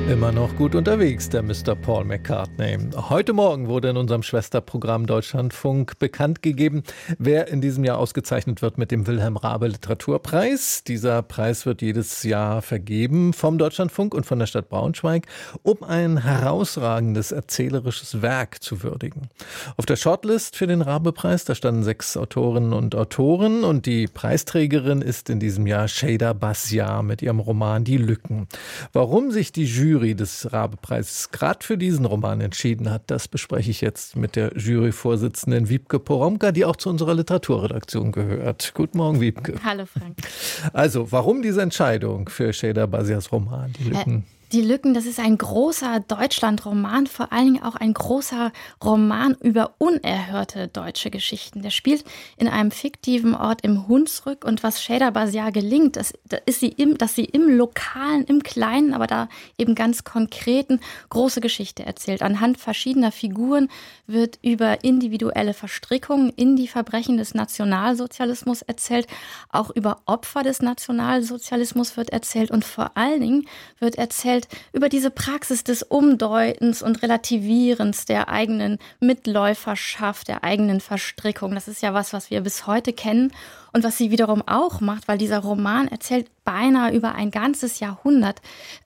Immer noch gut unterwegs, der Mr. Paul McCartney. Heute Morgen wurde in unserem Schwesterprogramm Deutschlandfunk bekannt gegeben, wer in diesem Jahr ausgezeichnet wird mit dem Wilhelm-Raabe-Literaturpreis. Dieser Preis wird jedes Jahr vergeben vom Deutschlandfunk und von der Stadt Braunschweig, um ein herausragendes erzählerisches Werk zu würdigen. Auf der Shortlist für den Raabe-Preis, da standen 6 Autorinnen und Autoren und die Preisträgerin ist in diesem Jahr Şeyda Basyar mit ihrem Roman Die Lücken. Warum sich die Jury des Raabe-Preises gerade für diesen Roman entschieden hat, das bespreche ich jetzt mit der Juryvorsitzenden Wiebke Poromka, die auch zu unserer Literaturredaktion gehört. Guten Morgen, Wiebke. Hallo, Frank. Also, warum diese Entscheidung für Şeyda Basyars Roman, Die Lücken? Die Lücken, das ist ein großer Deutschland-Roman, vor allen Dingen auch ein großer Roman über unerhörte deutsche Geschichten. Der spielt in einem fiktiven Ort im Hunsrück und was Şeyda Basyar gelingt, dass sie im Lokalen, im Kleinen, aber da eben ganz konkreten große Geschichte erzählt. Anhand verschiedener Figuren wird über individuelle Verstrickungen in die Verbrechen des Nationalsozialismus erzählt, auch über Opfer des Nationalsozialismus wird erzählt und vor allen Dingen wird erzählt über diese Praxis des Umdeutens und Relativierens der eigenen Mitläuferschaft, der eigenen Verstrickung. Das ist ja was wir bis heute kennen und was sie wiederum auch macht, weil dieser Roman erzählt beinahe über ein ganzes Jahrhundert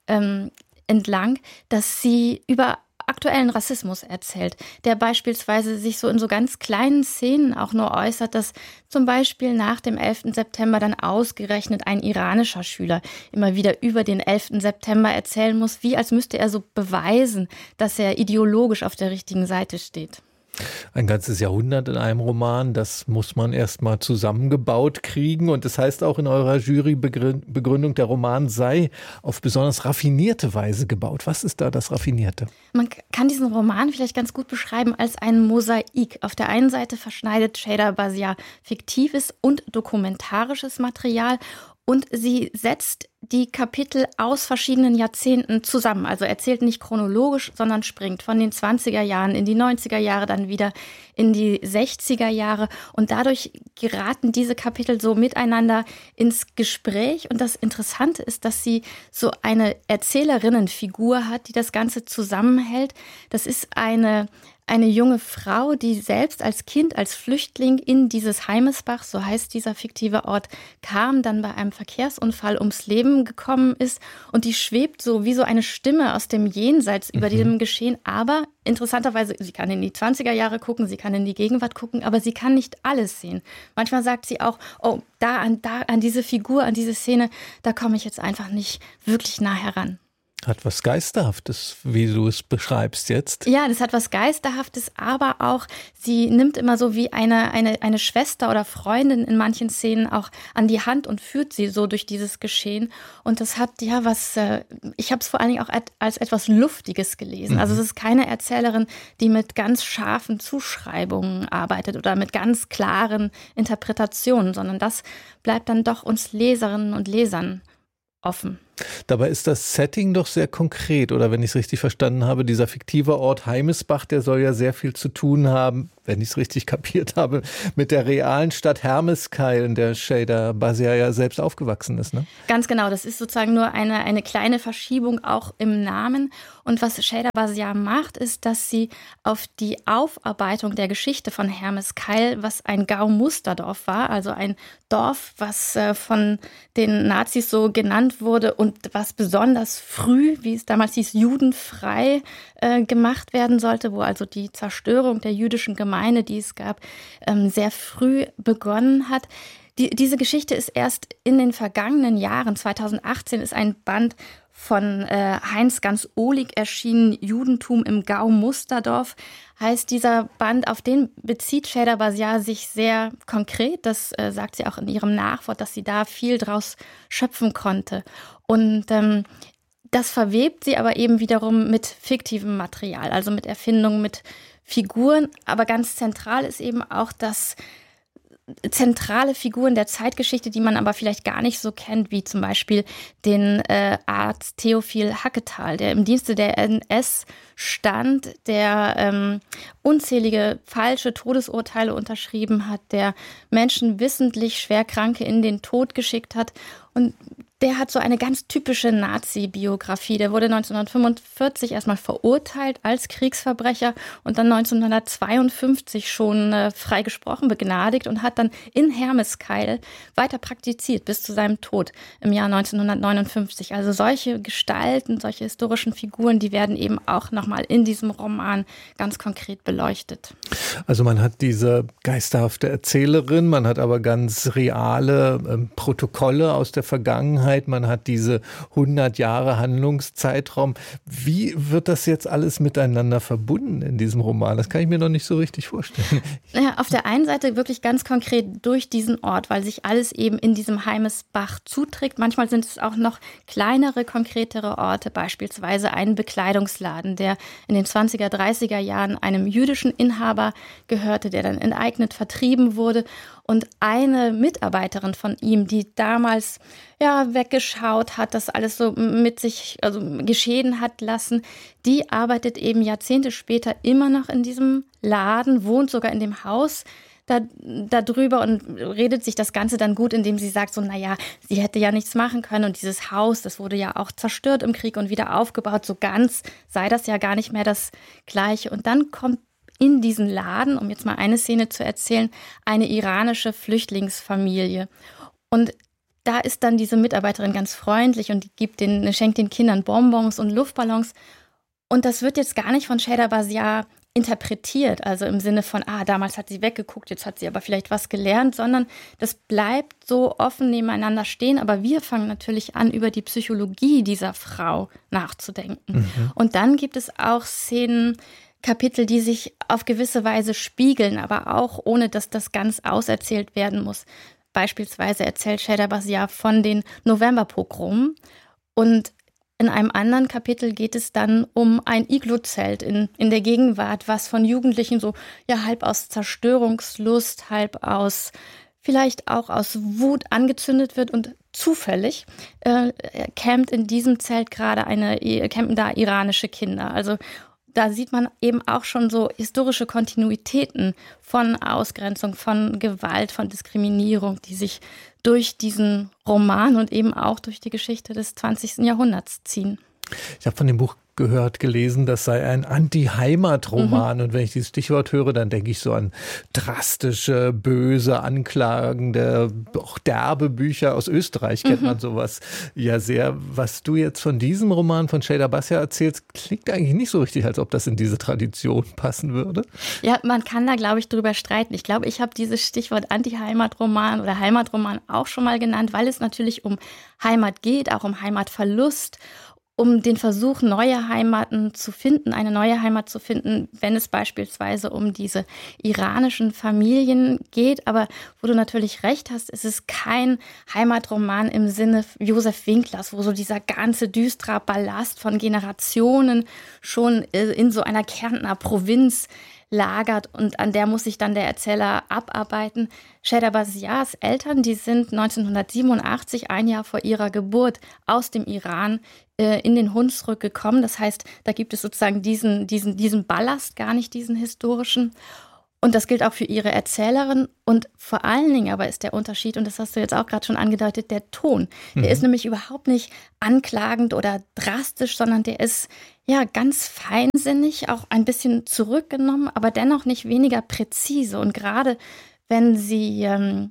entlang, dass sie über aktuellen Rassismus erzählt, der beispielsweise sich so in so ganz kleinen Szenen auch nur äußert, dass zum Beispiel nach dem 11. September dann ausgerechnet ein iranischer Schüler immer wieder über den 11. September erzählen muss, wie als müsste er so beweisen, dass er ideologisch auf der richtigen Seite steht. Ein ganzes Jahrhundert in einem Roman, das muss man erst mal zusammengebaut kriegen. Und das heißt auch in eurer Jurybegründung, der Roman sei auf besonders raffinierte Weise gebaut. Was ist da das Raffinierte? Man kann diesen Roman vielleicht ganz gut beschreiben als ein Mosaik. Auf der einen Seite verschneidet Şeyda Basyar fiktives und dokumentarisches Material und sie setzt die Kapitel aus verschiedenen Jahrzehnten zusammen. Also erzählt nicht chronologisch, sondern springt von den 20er Jahren in die 90er Jahre, dann wieder in die 60er Jahre. Und dadurch geraten diese Kapitel so miteinander ins Gespräch. Und das Interessante ist, dass sie so eine Erzählerinnenfigur hat, die das Ganze zusammenhält. Das ist eine junge Frau, die selbst als Kind, als Flüchtling in dieses Heimesbach, so heißt dieser fiktive Ort, kam, dann bei einem Verkehrsunfall ums Leben gekommen ist und die schwebt so wie so eine Stimme aus dem Jenseits über diesem Geschehen, aber interessanterweise, sie kann in die 20er Jahre gucken, sie kann in die Gegenwart gucken, aber sie kann nicht alles sehen. Manchmal sagt sie auch, oh, da an diese Figur, an diese Szene, da komme ich jetzt einfach nicht wirklich nah heran. Hat was Geisterhaftes, wie du es beschreibst jetzt. Ja, das hat was Geisterhaftes, aber auch, sie nimmt immer so wie eine Schwester oder Freundin in manchen Szenen auch an die Hand und führt sie so durch dieses Geschehen. Und das hat ja was, ich habe es vor allen Dingen auch als etwas Luftiges gelesen. Also es ist keine Erzählerin, die mit ganz scharfen Zuschreibungen arbeitet oder mit ganz klaren Interpretationen, sondern das bleibt dann doch uns Leserinnen und Lesern offen. Dabei ist das Setting doch sehr konkret, oder wenn ich es richtig verstanden habe, dieser fiktive Ort Heimesbach, der soll ja sehr viel zu tun haben, wenn ich es richtig kapiert habe, mit der realen Stadt Hermeskeil, in der Şeyda Basyar ja selbst aufgewachsen ist, ne? Ganz genau, das ist sozusagen nur eine kleine Verschiebung auch im Namen. Und was Şeyda Basyar macht, ist, dass sie auf die Aufarbeitung der Geschichte von Hermeskeil, was ein Gaumusterdorf war, also ein Dorf, was von den Nazis so genannt wurde und was besonders früh, wie es damals hieß, judenfrei gemacht werden sollte, wo also die Zerstörung der jüdischen Gemeinde, die es gab, sehr früh begonnen hat. Diese Geschichte ist erst in den vergangenen Jahren, 2018 ist ein Band von Heinz Ganz-Ohlig erschienen, Judentum im Gau Musterdorf, heißt dieser Band, auf den bezieht Şeyda Basyar sich sehr konkret. Das sagt sie auch in ihrem Nachwort, dass sie da viel draus schöpfen konnte. Und das verwebt sie aber eben wiederum mit fiktivem Material, also mit Erfindungen, mit Figuren. Aber ganz zentral ist eben auch, dass zentrale Figuren der Zeitgeschichte, die man aber vielleicht gar nicht so kennt, wie zum Beispiel den Arzt Theophil Hacketal, der im Dienste der NS stand, der unzählige falsche Todesurteile unterschrieben hat, der Menschen wissentlich Schwerkranke in den Tod geschickt hat Und der hat so eine ganz typische Nazi-Biografie. Der wurde 1945 erstmal verurteilt als Kriegsverbrecher und dann 1952 schon freigesprochen, begnadigt und hat dann in Hermeskeil weiter praktiziert bis zu seinem Tod im Jahr 1959. Also solche Gestalten, solche historischen Figuren, die werden eben auch nochmal in diesem Roman ganz konkret beleuchtet. Also man hat diese geisterhafte Erzählerin, man hat aber ganz reale Protokolle aus der Vergangenheit. Man hat diese 100 Jahre Handlungszeitraum. Wie wird das jetzt alles miteinander verbunden in diesem Roman? Das kann ich mir noch nicht so richtig vorstellen. Ja, auf der einen Seite wirklich ganz konkret durch diesen Ort, weil sich alles eben in diesem Heimesbach zuträgt. Manchmal sind es auch noch kleinere, konkretere Orte, beispielsweise ein Bekleidungsladen, der in den 20er, 30er Jahren einem jüdischen Inhaber gehörte, der dann enteignet, vertrieben wurde. Und eine Mitarbeiterin von ihm, die damals weggeschaut hat, das alles so mit sich geschehen hat lassen, die arbeitet eben Jahrzehnte später immer noch in diesem Laden, wohnt sogar in dem Haus da drüber und redet sich das Ganze dann gut, indem sie sagt, sie hätte ja nichts machen können und dieses Haus, das wurde ja auch zerstört im Krieg und wieder aufgebaut, so ganz sei das ja gar nicht mehr das Gleiche. Und dann kommt in diesen Laden, um jetzt mal eine Szene zu erzählen, eine iranische Flüchtlingsfamilie. Und da ist dann diese Mitarbeiterin ganz freundlich und schenkt den Kindern Bonbons und Luftballons. Und das wird jetzt gar nicht von Sheyda Basiar interpretiert, also im Sinne von, damals hat sie weggeguckt, jetzt hat sie aber vielleicht was gelernt, sondern das bleibt so offen nebeneinander stehen. Aber wir fangen natürlich an, über die Psychologie dieser Frau nachzudenken. Mhm. Und dann gibt es auch Szenen, Kapitel, die sich auf gewisse Weise spiegeln, aber auch ohne, dass das ganz auserzählt werden muss. Beispielsweise erzählt Sheyda Basiar von den Novemberpogromen und in einem anderen Kapitel geht es dann um ein Iglu-Zelt in der Gegenwart, was von Jugendlichen halb aus Zerstörungslust, halb aus vielleicht auch aus Wut angezündet wird und zufällig campen in diesem Zelt campen da iranische Kinder. Also da sieht man eben auch schon so historische Kontinuitäten von Ausgrenzung, von Gewalt, von Diskriminierung, die sich durch diesen Roman und eben auch durch die Geschichte des 20. Jahrhunderts ziehen. Ich habe von dem Buch gelesen, das sei ein Anti-Heimat-Roman. Und wenn ich dieses Stichwort höre, dann denke ich so an drastische, böse, anklagende, auch derbe Bücher. Aus Österreich kennt man sowas ja sehr. Was du jetzt von diesem Roman von Sheyda Basiar erzählst, klingt eigentlich nicht so richtig, als ob das in diese Tradition passen würde. Ja, man kann da, glaube ich, drüber streiten. Ich glaube, ich habe dieses Stichwort Anti-Heimat-Roman oder Heimatroman auch schon mal genannt, weil es natürlich um Heimat geht, auch um Heimatverlust, um den Versuch, neue Heimaten zu finden, eine neue Heimat zu finden, wenn es beispielsweise um diese iranischen Familien geht. Aber wo du natürlich recht hast, es ist kein Heimatroman im Sinne Josef Winklers, wo so dieser ganze düstere Ballast von Generationen schon in so einer Kärntner Provinz lagert und an der muss sich dann der Erzähler abarbeiten. Sheyda Basiars Eltern, die sind 1987, ein Jahr vor ihrer Geburt, aus dem Iran in den Hunsrück gekommen. Das heißt, da gibt es sozusagen diesen Ballast, gar nicht diesen historischen. Und das gilt auch für ihre Erzählerin. Und vor allen Dingen aber ist der Unterschied, und das hast du jetzt auch gerade schon angedeutet, der Ton. Der ist nämlich überhaupt nicht anklagend oder drastisch, sondern der ist ganz feinsinnig, auch ein bisschen zurückgenommen, aber dennoch nicht weniger präzise. Und gerade wenn sie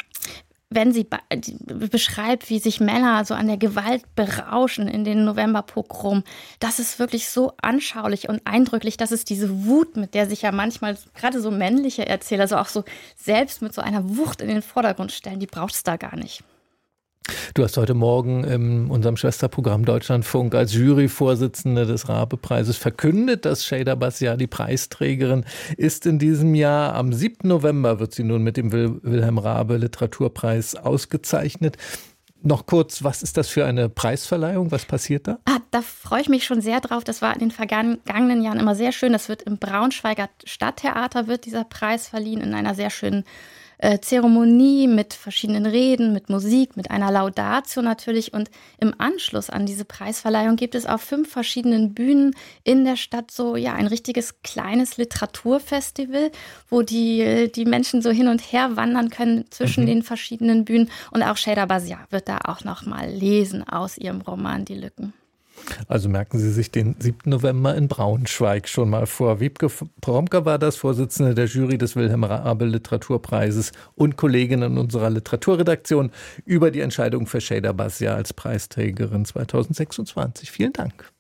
beschreibt, wie sich Männer so an der Gewalt berauschen in den Novemberpogrom, das ist wirklich so anschaulich und eindrücklich, dass es diese Wut, mit der sich ja manchmal gerade so männliche Erzähler so auch so selbst mit so einer Wucht in den Vordergrund stellen, die braucht es da gar nicht. Du hast heute Morgen in unserem Schwesterprogramm Deutschlandfunk als Juryvorsitzende des Rabe-Preises verkündet, dass Sheyda Basiar die Preisträgerin ist in diesem Jahr. Am 7. November wird sie nun mit dem Wilhelm Raabe Literaturpreis ausgezeichnet. Noch kurz, was ist das für eine Preisverleihung? Was passiert da? Da freue ich mich schon sehr drauf. Das war in den vergangenen Jahren immer sehr schön. Das wird im Braunschweiger Stadttheater wird dieser Preis verliehen in einer sehr schönen Zeremonie mit verschiedenen Reden, mit Musik, mit einer Laudatio natürlich. Und im Anschluss an diese Preisverleihung gibt es auf 5 verschiedenen Bühnen in der Stadt so ein richtiges kleines Literaturfestival, wo die Menschen so hin und her wandern können zwischen den verschiedenen Bühnen. Und auch Şeyda Bazia wird da auch noch mal lesen aus ihrem Roman Die Lücken. Also merken Sie sich den 7. November in Braunschweig schon mal vor. Wiebke Promker war das, Vorsitzende der Jury des Wilhelm-Raabe-Literaturpreises und Kollegin in unserer Literaturredaktion über die Entscheidung für Şeyda Bazia als Preisträgerin 2026. Vielen Dank.